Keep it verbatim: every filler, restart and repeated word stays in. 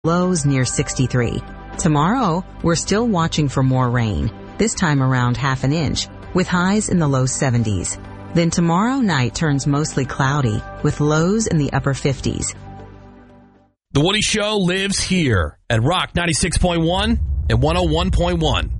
lows near sixty-three. Tomorrow, we're still watching for more rain, this time around half an inch, with highs in the low seventies. Then tomorrow night turns mostly cloudy, with lows in the upper fifties. The Woody Show lives here at Rock ninety-six point one and one oh one point one.